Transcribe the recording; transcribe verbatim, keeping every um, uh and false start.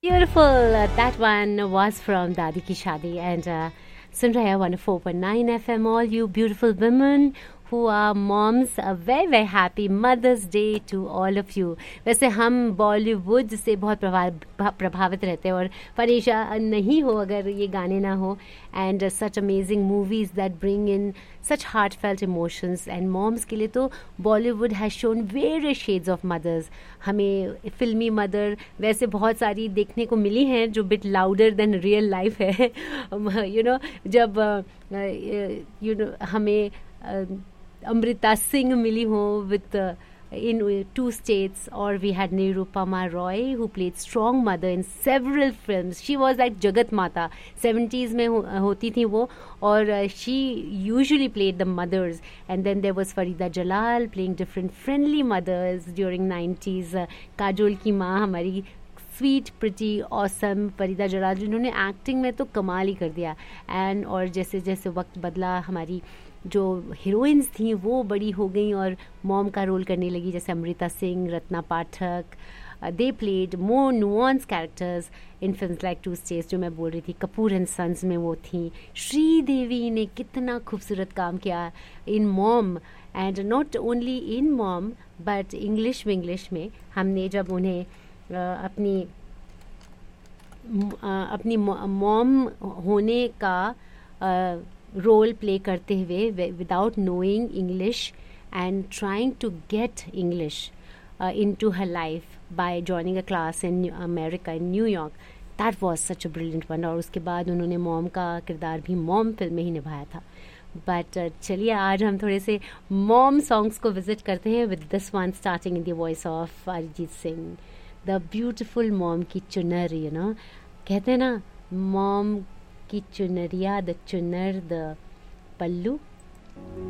Beautiful. Uh, that one was from Dadi Ki Shadi, and uh, सुन रहे हैं one four point nine F M. All you beautiful women who are moms, a very very happy Mother's Day to all of you. वैसे हम बॉलीवुड से बहुत प्रभाव प्रभावित रहते हैं और परेशान नहीं हो अगर ये गाने ना हो. And such amazing movies that bring in such heart felt emotions. And moms के लिए तो Bollywood has shown various shades of mother's. हमें फिल्मी मदर वैसे बहुत सारी देखने को मिली हैं जो bit louder than real life है. यू नो जब यू नो हमें अमृता सिंह मिली हो with uh, in uh, two states, or we had Nirupama Roy who played strong mother in several films. She was like Jagat Mata. seventies में हो, होती थी वो और uh, she usually played the mothers. And then there was Farida Jalal playing different friendly mothers during nineties. uh, Kajol की माँ हमारी sweet pretty awesome Farida Jalal जिन्होंने एक्टिंग में तो कमाल ही कर दिया. एंड और जैसे जैसे वक्त बदला हमारी जो हीरोइंस थी वो बड़ी हो गई और मॉम का रोल करने लगी, जैसे Amrita Singh, Ratna Pathak. They played more nuance characters in films like to states जो मैं बोल रही थी. कपूर एंड सन्स में वो थी. श्रीदेवी ने कितना खूबसूरत काम किया इन mom. And not only in mom but English Vinglish में हमने जब उन्हें Uh, अपनी uh, अपनी मॉम होने का रोल uh, प्ले करते हुए without knowing English and trying to get English into her life by joining a class in America in New York. That was such a brilliant one. और उसके बाद उन्होंने मॉम का किरदार भी मॉम फिल्म में ही निभाया था. बट uh, चलिए आज हम थोड़े से मॉम सॉन्ग्स को विजिट करते हैं with this one starting in the voice of Arijit Singh. The beautiful mom की चुनर. यू नो कहते हैं ना मॉम की चुनरिया, द चुनर, द पल्लू.